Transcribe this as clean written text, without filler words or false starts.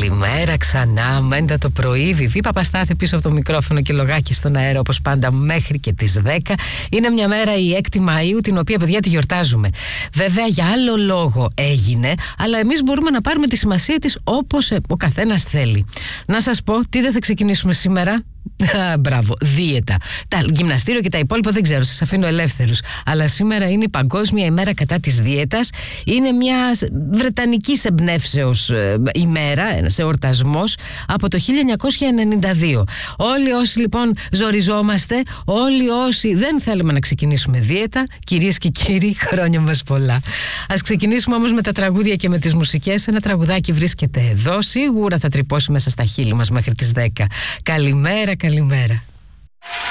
Καλημέρα ξανά, μέντα το πρωί. Βιβί Παπαστάθη πίσω από το μικρόφωνο και λογάκι στον αέρα, όπως πάντα, μέχρι και τις 10. Είναι μια μέρα, η 6η Μαΐου, την οποία, παιδιά, τη γιορτάζουμε. Βέβαια, για άλλο λόγο έγινε, αλλά εμείς μπορούμε να πάρουμε τη σημασία της όπως ο καθένας θέλει. Να σας πω, τι δεν θα ξεκινήσουμε σήμερα. Μπράβο, δίαιτα. Τα γυμναστήριο και τα υπόλοιπα δεν ξέρω, σας αφήνω ελεύθερους. Αλλά σήμερα είναι η Παγκόσμια ημέρα κατά της δίαιτας. Είναι μια βρετανικής εμπνεύσεως ημέρα, ένας εορτασμός από το 1992. Όλοι όσοι λοιπόν ζοριζόμαστε, όλοι όσοι δεν θέλουμε να ξεκινήσουμε δίαιτα, κυρίες και κύριοι, χρόνια μας πολλά. Ας ξεκινήσουμε όμως με τα τραγούδια και με τις μουσικές. Ένα τραγουδάκι βρίσκεται εδώ, σίγουρα θα τρυπώσει μέσα στα χείλη μας μέχρι τις 10. Καλημέρα, καλημέρα.